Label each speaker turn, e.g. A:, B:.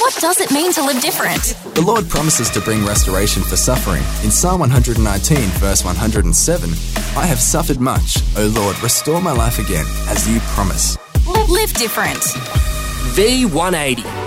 A: What does it mean to live different?
B: The Lord promises to bring restoration for suffering. In Psalm 119, verse 107, I have suffered much. O Lord, restore my life again, as you promise.
A: Live different.
C: V180.